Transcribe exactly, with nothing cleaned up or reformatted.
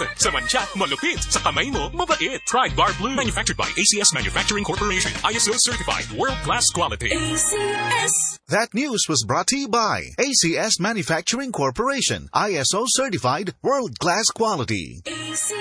Soften, sa mancha, malupit, sa kamay mo, mabait. Try Bar Blue. Manufactured by A C S Manufacturing Corporation. I S O certified. World-class quality. A C S. That news was brought to you by A C S Manufacturing Corporation. I S O certified. World-class quality. A C